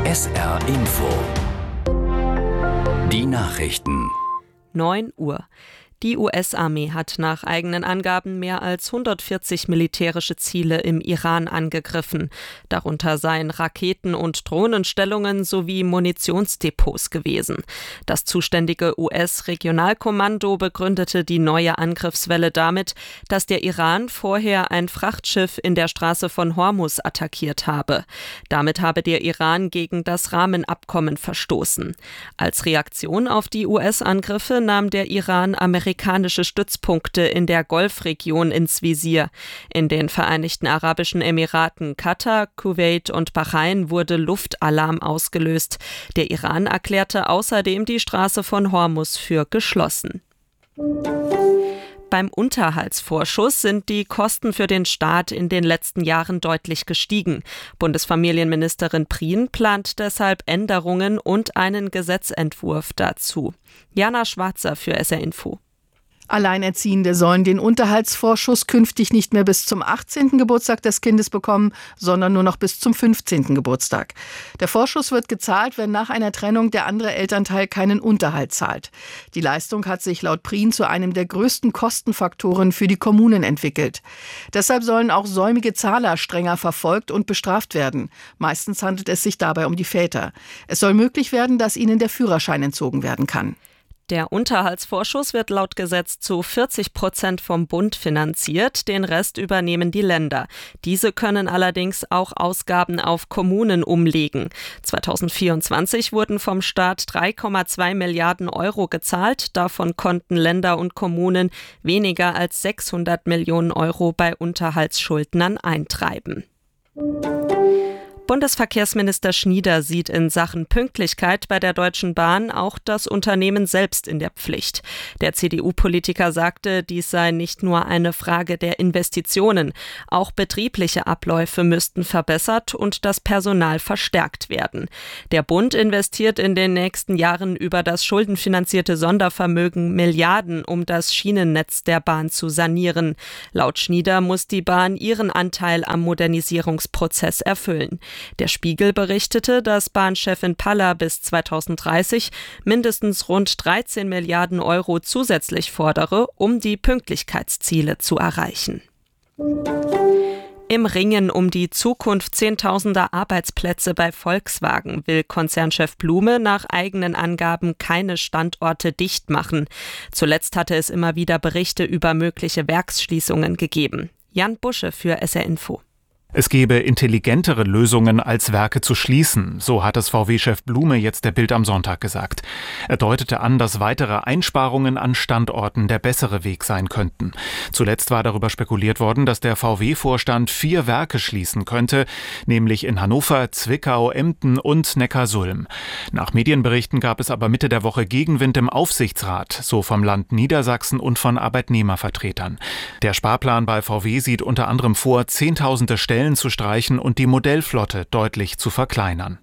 SR Info. Die Nachrichten. 9 Uhr. Die US-Armee hat nach eigenen Angaben mehr als 140 militärische Ziele im Iran angegriffen. Darunter seien Raketen- und Drohnenstellungen sowie Munitionsdepots gewesen. Das zuständige US-Regionalkommando begründete die neue Angriffswelle damit, dass der Iran vorher ein Frachtschiff in der Straße von Hormuz attackiert habe. Damit habe der Iran gegen das Rahmenabkommen verstoßen. Als Reaktion auf die US-Angriffe nahm der Iran amerikanische Stützpunkte in der Golfregion ins Visier. In den Vereinigten Arabischen Emiraten, Katar, Kuwait und Bahrain wurde Luftalarm ausgelöst. Der Iran erklärte außerdem die Straße von Hormuz für geschlossen. Beim Unterhaltsvorschuss sind die Kosten für den Staat in den letzten Jahren deutlich gestiegen. Bundesfamilienministerin Prien plant deshalb Änderungen und einen Gesetzentwurf dazu. Jana Schwarzer für SR Info. Alleinerziehende sollen den Unterhaltsvorschuss künftig nicht mehr bis zum 18. Geburtstag des Kindes bekommen, sondern nur noch bis zum 15. Geburtstag. Der Vorschuss wird gezahlt, wenn nach einer Trennung der andere Elternteil keinen Unterhalt zahlt. Die Leistung hat sich laut Prien zu einem der größten Kostenfaktoren für die Kommunen entwickelt. Deshalb sollen auch säumige Zahler strenger verfolgt und bestraft werden. Meistens handelt es sich dabei um die Väter. Es soll möglich werden, dass ihnen der Führerschein entzogen werden kann. Der Unterhaltsvorschuss wird laut Gesetz zu 40% vom Bund finanziert, den Rest übernehmen die Länder. Diese können allerdings auch Ausgaben auf Kommunen umlegen. 2024 wurden vom Staat 3,2 Milliarden Euro gezahlt, davon konnten Länder und Kommunen weniger als 600 Millionen Euro bei Unterhaltsschuldnern eintreiben. Bundesverkehrsminister Schnieder sieht in Sachen Pünktlichkeit bei der Deutschen Bahn auch das Unternehmen selbst in der Pflicht. Der CDU-Politiker sagte, dies sei nicht nur eine Frage der Investitionen. Auch betriebliche Abläufe müssten verbessert und das Personal verstärkt werden. Der Bund investiert in den nächsten Jahren über das schuldenfinanzierte Sondervermögen Milliarden, um das Schienennetz der Bahn zu sanieren. Laut Schnieder muss die Bahn ihren Anteil am Modernisierungsprozess erfüllen. Der Spiegel berichtete, dass Bahnchefin Paller bis 2030 mindestens rund 13 Milliarden Euro zusätzlich fordere, um die Pünktlichkeitsziele zu erreichen. Im Ringen um die Zukunft zehntausender Arbeitsplätze bei Volkswagen will Konzernchef Blume nach eigenen Angaben keine Standorte dicht machen. Zuletzt hatte es immer wieder Berichte über mögliche Werksschließungen gegeben. Jan Busche für SR Info. Es gebe intelligentere Lösungen, als Werke zu schließen, so hat es VW-Chef Blume jetzt der Bild am Sonntag gesagt. Er deutete an, dass weitere Einsparungen an Standorten der bessere Weg sein könnten. Zuletzt war darüber spekuliert worden, dass der VW-Vorstand 4 Werke schließen könnte, nämlich in Hannover, Zwickau, Emden und Neckarsulm. Nach Medienberichten gab es aber Mitte der Woche Gegenwind im Aufsichtsrat, so vom Land Niedersachsen und von Arbeitnehmervertretern. Der Sparplan bei VW sieht unter anderem vor, Zehntausende Stellen zu streichen und die Modellflotte deutlich zu verkleinern.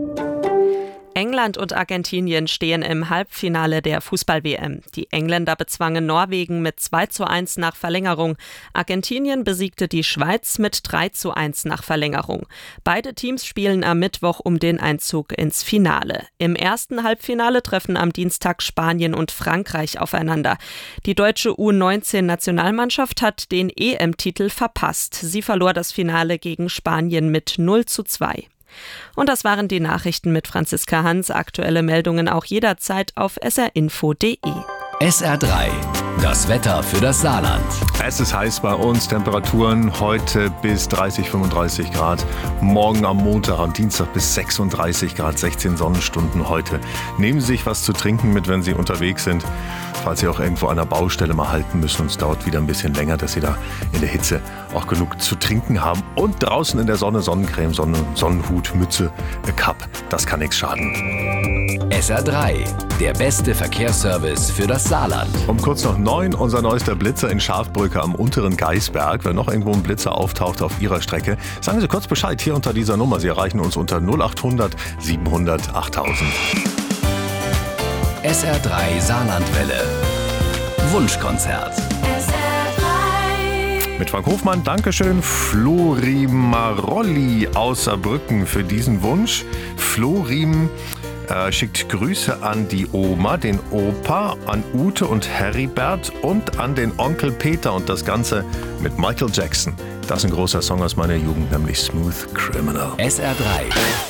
England und Argentinien stehen im Halbfinale der Fußball-WM. Die Engländer bezwangen Norwegen mit 2:1 nach Verlängerung. Argentinien besiegte die Schweiz mit 3:1 nach Verlängerung. Beide Teams spielen am Mittwoch um den Einzug ins Finale. Im ersten Halbfinale treffen am Dienstag Spanien und Frankreich aufeinander. Die deutsche U19-Nationalmannschaft hat den EM-Titel verpasst. Sie verlor das Finale gegen Spanien mit 0:2. Und das waren die Nachrichten mit Franziska Hans. Aktuelle Meldungen auch jederzeit auf srinfo.de. SR3, das Wetter für das Saarland. Es ist heiß bei uns, Temperaturen heute bis 30, 35 Grad. Morgen am Montag, am Dienstag bis 36 Grad, 16 Sonnenstunden heute. Nehmen Sie sich was zu trinken mit, wenn Sie unterwegs sind. Falls Sie auch irgendwo an der Baustelle mal halten müssen und es dauert wieder ein bisschen länger, dass Sie da in der Hitze auch genug zu trinken haben. Und draußen in der Sonne Sonnencreme, Sonnenhut, Mütze, Cap, das kann nichts schaden. SR3, der beste Verkehrsservice für das Saarland. Um kurz nach 9 unser neuester Blitzer in Schafbrücke am unteren Geisberg. Wenn noch irgendwo ein Blitzer auftaucht auf Ihrer Strecke, sagen Sie kurz Bescheid hier unter dieser Nummer. Sie erreichen uns unter 0800 700 8000. SR3 Saarlandwelle. Wunschkonzert. mit Frank Hofmann. Dankeschön, Flori Marolli aus Saarbrücken für diesen Wunsch. Florim schickt Grüße an die Oma, den Opa, an Ute und Heribert und an den Onkel Peter und das Ganze mit Michael Jackson. Das ist ein großer Song aus meiner Jugend, nämlich Smooth Criminal. SR3